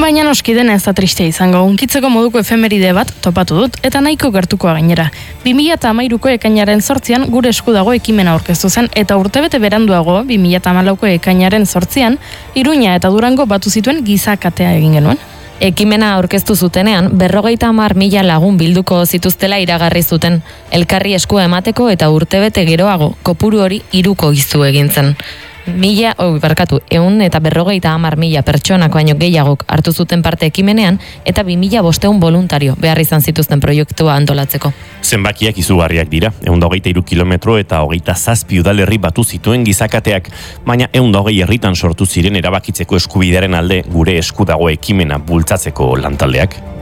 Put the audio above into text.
Baina noski dena ez da tristea izango, unkitzeko moduko efemeride bat topatu dut, eta nahiko gertukoa gainera. 2013ko ekainaren 8an gure esku dago ekimena aurkeztu zen, eta urtebete beranduago, 2014ko ekainaren 8an, Iruña eta Durango batu zituen gizakatea egin genuen. Ekimena aurkeztu zutenean, 50.000 lagun bilduko zituztela iragarri zuten. Elkarri eskua emateko eta urtebete geroago, kopuru hori 3 izu egin zen. 150.000 pertsonak baino gehiagok hartu zuten parte ekimenean eta 2.500 voluntario behar izan zituzten proiektua antolatzeko. Zenbakiak izugarriak dira, 123 kilometro eta 27 udalerri batu zituen gizakateak, baina 120 herritan sortu ziren erabakitzeko eskubidearen alde gure esku dago ekimena bultzatzeko lantaldeak.